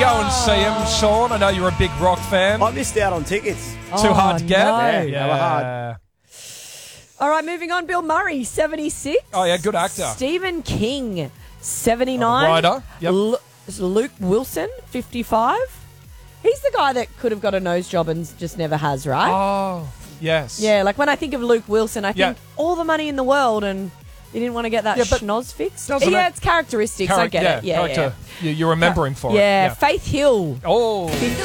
go and see him, Sean? I know you're a big rock fan. I missed out on tickets. Too hard to get? no. Yeah, they were hard. All right, moving on. Bill Murray, 76. Oh, yeah, good actor. Stephen King, 79. Writer. Yep. Luke Wilson, 55. He's the guy that could have got a nose job and just never has, right? Oh, yes. Yeah, like when I think of Luke Wilson, I think Yeah. all the money in the world and he didn't want to get that Yeah, but schnoz fixed. doesn't Yeah, it- it's characteristics. I get it. Yeah, character. You remember him for it. yeah. Faith Hill, Oh.